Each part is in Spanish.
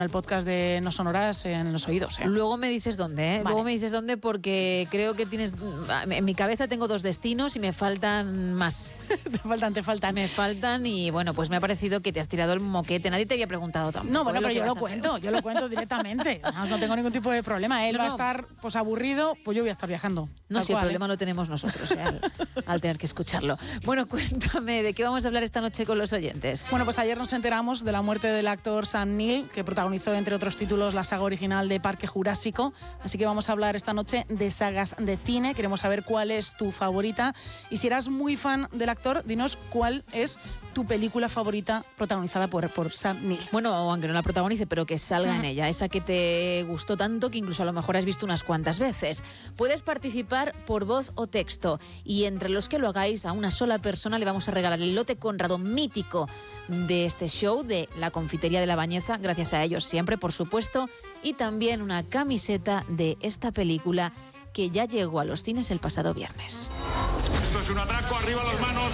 el podcast de No Sonoras en los oídos. Luego me dices dónde, Vale. Luego me dices dónde, porque creo que tienes... En mi cabeza tengo 2 destinos y me faltan más. Te faltan. Me faltan y bueno, pues me ha parecido que te has tirado el moquete. Nadie te había preguntado tampoco. No, bueno, pero yo lo lo cuento directamente. No tengo ningún tipo de problema. Él va a estar pues aburrido, pues yo voy a estar viajando. No, si el problema lo tenemos nosotros, al tener que escucharlo. Bueno, cuéntame, ¿de qué vamos a hablar esta noche con los oyentes? Bueno, pues ayer nos enteramos de la muerte del actor Sam Neill, que protagonizó, entre otros títulos, la saga original de Parque Jurásico. Así que vamos a hablar esta noche de sagas de cine. Queremos saber cuál es tu favorita. Y si eras muy fan del actor, dinos cuál es tu película favorita protagonizada por Sam Neill. Bueno, aunque no la protagonice, pero que salga en ella. Esa que te gustó tanto que incluso a lo mejor has visto unas cuantas veces. Puedes participar por voz o texto. Y entre los que lo hagáis, a una sola persona le vamos a regalar el lote Conrado mítico de este show de la Confitería de la Bañeza. Gracias a ellos siempre, por supuesto. Y también una camiseta de esta película que ya llegó a los cines el pasado viernes. Esto es un atraco, arriba las manos.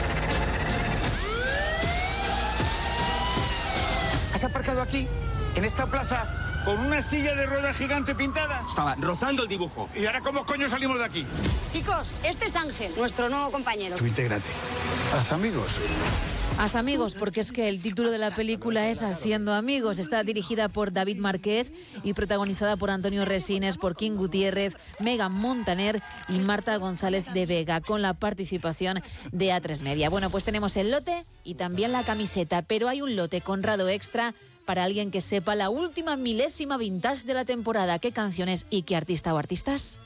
¿Has aparcado aquí, en esta plaza, Con una silla de ruedas gigante pintada. Estaba rozando el dibujo. ¿Y ahora cómo coño salimos de aquí? Chicos, este es Ángel, nuestro nuevo compañero. Tú intégrate. Haz amigos. Haz amigos, porque es que el título de la película es Haciendo amigos. Está dirigida por David Marqués y protagonizada por Antonio Resines, por Kim Gutiérrez, Megan Montaner y Marta González de Vega, con la participación de A3 Media. Bueno, pues tenemos el lote y también la camiseta, pero hay un lote Conrado extra para alguien que sepa la última milésima vintage de la temporada. ¿Qué canciones y qué artista o artistas?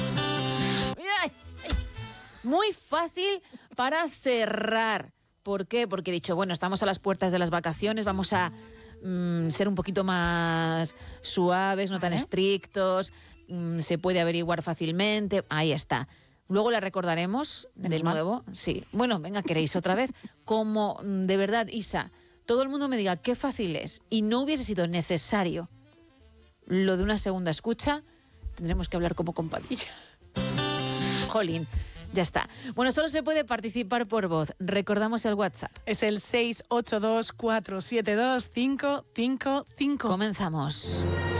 Muy fácil para cerrar. ¿Por qué? Porque he dicho, bueno, estamos a las puertas de las vacaciones, vamos a ser un poquito más suaves, no tan estrictos, se puede averiguar fácilmente, ahí está. Luego la recordaremos de nuevo. Sí. Bueno, venga, ¿queréis otra vez? Como de verdad, Isa, todo el mundo me diga qué fácil es y no hubiese sido necesario lo de una segunda escucha, tendremos que hablar como compadilla. Jolín. Ya está. Bueno, solo se puede participar por voz. Recordamos el WhatsApp. Es el 682-472-555. Comenzamos.